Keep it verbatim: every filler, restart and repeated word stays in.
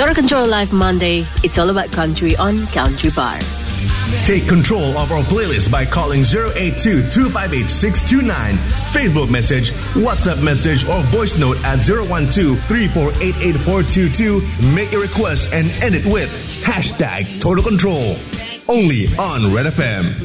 Total Control Live Monday. It's all about country on Country Bar. Take control of our playlist by calling zero eight two, two five eight, six two nine. Facebook message, WhatsApp message, or voice note at zero one two, three four eight, eight four two two. Make your request and end it with hashtag Total Control. Only on Red F M.